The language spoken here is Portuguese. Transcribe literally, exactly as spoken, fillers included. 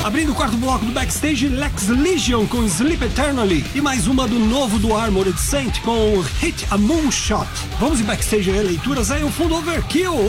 Abrindo o quarto bloco do Backstage, Lex Legion com Sleep Eternally. E mais uma do novo do Armored Saint com Hit a Moonshot. Vamos em Backstage Releituras, aí o fundo Overkill.